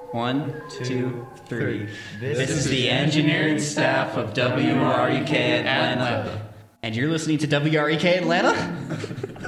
1, 2, 3. This is the engineering staff of WREK Atlanta. And you're listening to WREK Atlanta?